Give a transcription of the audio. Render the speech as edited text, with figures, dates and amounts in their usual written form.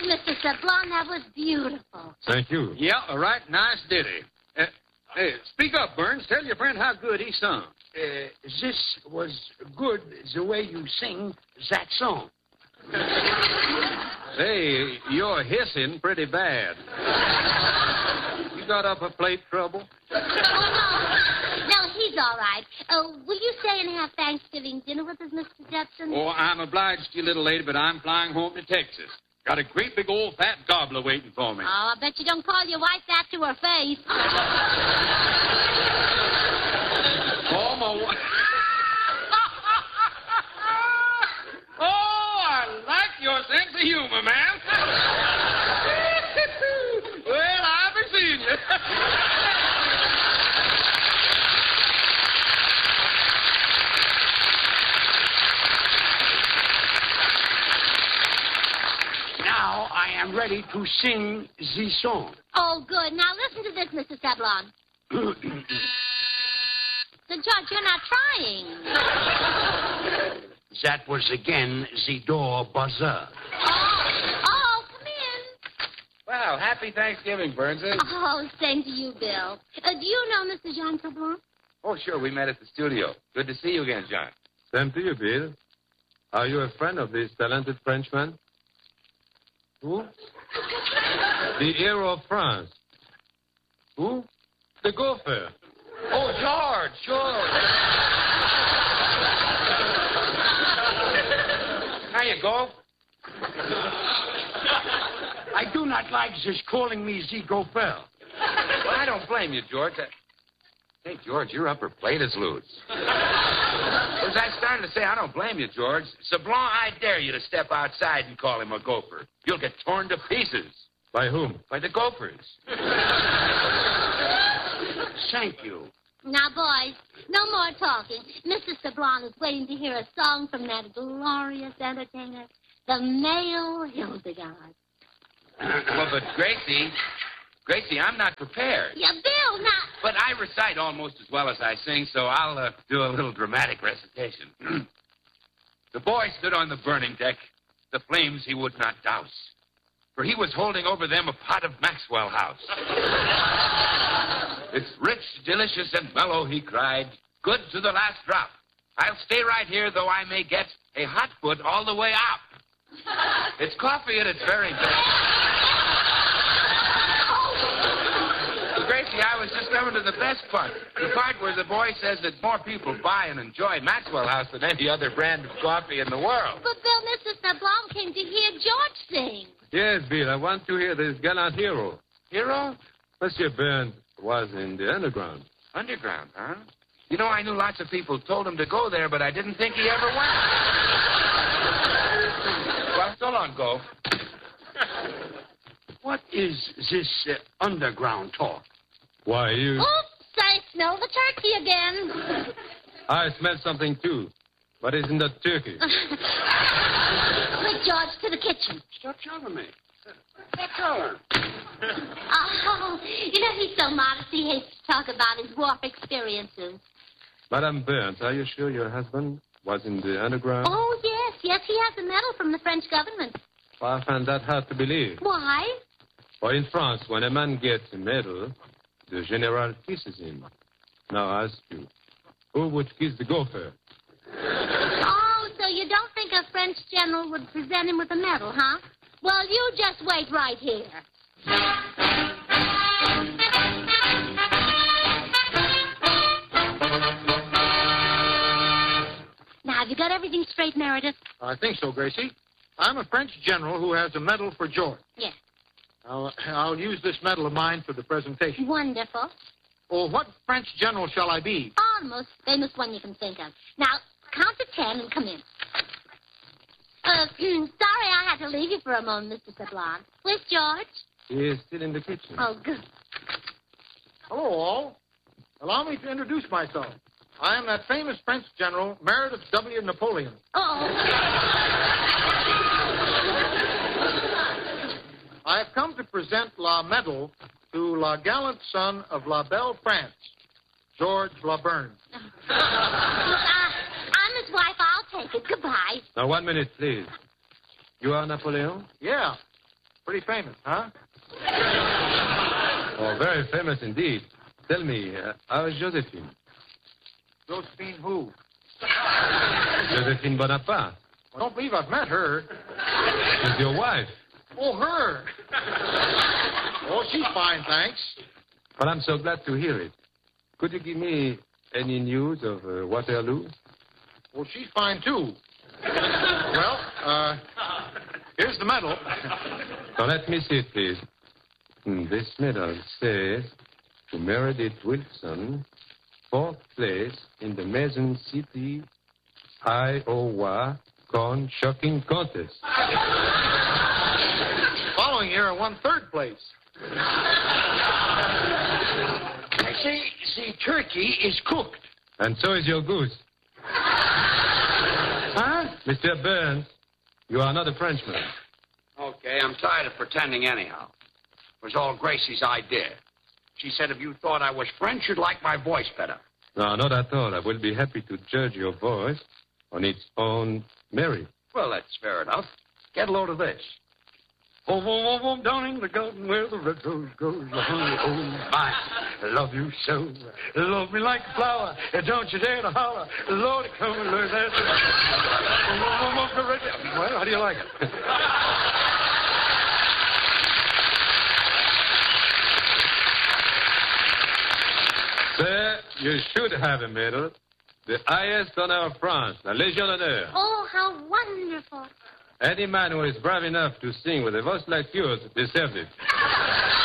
Mr. Sablon, that was beautiful. Thank you. Yeah, a right nice ditty. Hey, speak up, Burns. Tell your friend how good he sung. This was good the way you sing that song. Hey, you're hissing pretty bad. You got up a plate trouble? No, he's all right. Will you stay and have Thanksgiving dinner with us, Mr. Jepson? Oh, I'm obliged to you, little lady, but I'm flying home to Texas. Got a great big old fat gobbler waiting for me. Oh, I bet you don't call your wife that to her face. Oh, my wife. Oh, I like your sense of humor, man. Well, I'll be seeing you. Now I am ready to sing the song. Oh, good. Now listen to this, Mr. Sablon. So, George, you're not trying. That was again the door buzzer. Oh, come in. Well, happy Thanksgiving, Burnses. Oh, same to you, Bill. Do you know Mr. Jean Sablon? Oh, sure. We met at the studio. Good to see you again, John. Same to you, Bill. Are you a friend of this talented Frenchman? Who? The hero of France. Who? The gopher. Oh, George. How you go? I do not like this calling me the gopher. Well, I don't blame you, George. Hey, George, your upper plate is loose. As I started to say, I don't blame you, George. Sablon, I dare you to step outside and call him a gopher. You'll get torn to pieces. By whom? By the gophers. Thank you. Now, boys, no more talking. Mr. Sablon is waiting to hear a song from that glorious entertainer, the male Hildegard. Well, but Gracie, I'm not prepared. Yeah, Bill, now... But I recite almost as well as I sing, so I'll do a little dramatic recitation. The boy stood on the burning deck. The flames he would not douse, for he was holding over them a pot of Maxwell House. It's rich, delicious, and mellow, he cried. Good to the last drop. I'll stay right here, though I may get a hot foot all the way up. It's coffee at its very best. Gracie, I was just coming to the best part. The part where the boy says that more people buy and enjoy Maxwell House than any other brand of coffee in the world. But, Bill, Mr. Sablon came to hear George sing. Yes, Bill, I want to hear this gallant hero. Hero? Monsieur Burns was in the underground. Underground, huh? You know, I knew lots of people told him to go there, but I didn't think he ever went. Well, so long, Go. What is this underground talk? Why, you... Oops, I smell the turkey again. I smell something, too. What isn't that turkey? Quick, George, to the kitchen. Stop telling me. What color? Oh, you know, he's so modest, he hates to talk about his war experiences. Madame Burns, are you sure your husband was in the underground? Oh, yes, he has a medal from the French government. Well, I find that hard to believe. Why? For in France, when a man gets a medal, the general kisses him. Now I ask you, who would kiss the gopher? Oh, so you don't think a French general would present him with a medal, huh? Well, you just wait right here. Now, have you got everything straight, Meredith? I think so, Gracie. I'm a French general who has a medal for George. Yes. I'll use this medal of mine for the presentation. Wonderful. Oh, what French general shall I be? Oh, the most famous one you can think of. Now, count to 10 and come in. Sorry I had to leave you for a moment, Mr. Sablon. Where's George? He is still in the kitchen. Oh, good. Hello, all. Allow me to introduce myself. I am that famous French general, Meredith W. Napoleon. Oh. I have come to present La Medal to La gallant son of La Belle France, George La Burns. Look, I'm his wife. I'll take it. Goodbye. Now, 1 minute, please. You are Napoleon? Yeah. Pretty famous, huh? Oh, very famous indeed. Tell me, how is Josephine? Josephine who? Josephine Bonaparte. I don't believe I've met her. She's your wife. Oh, her. Oh, she's fine, thanks. Well, I'm so glad to hear it. Could you give me any news of Waterloo? Well, she's fine, too. Well, here's the medal. Now, let me see it, please. This medal says to Meredith Wilson, 4th place in the Mason City, Iowa Corn Shucking Contest. Following year, I won 3rd place. See, turkey is cooked. And so is your goose. Huh? Mr. Burns, you are not a Frenchman. Okay, I'm tired of pretending anyhow. It was all Gracie's idea. She said if you thought I was French, you'd like my voice better. No, not at all. I will be happy to judge your voice on its own merit. Well, that's fair enough. Get a load of this. Oh, oh, oh, down in the garden where the red rose grows. Oh, oh, my, I love you so. Love me like a flower. Don't you dare to holler. Lord, come and learn that. Well, how do you like it? Sir, you should have a medal. The highest honor of France, la Légion d'honneur. Oh, how wonderful. Any man who is brave enough to sing with a voice like yours deserves it.